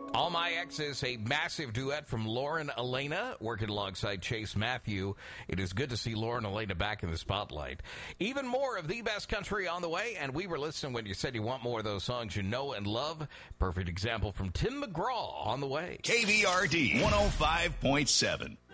All My Exes, a massive duet from Lauren Elena, working alongside Chase Matthew. It is good to see Lauren Elena back in the spotlight. Even more of the best country on the way, and we were listening when you said you want more of those songs you know and love. Perfect example from Tim McGraw on the way. KVRD 105.7.